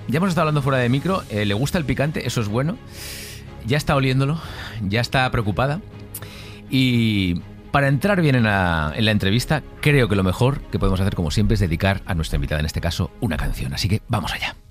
Ya hemos estado hablando fuera de micro. Le gusta el picante, eso es bueno. Ya está oliéndolo, ya está preocupada. Y para entrar bien en la entrevista, creo que lo mejor que podemos hacer, como siempre, es dedicar a nuestra invitada, en este caso, una canción. Así que vamos allá.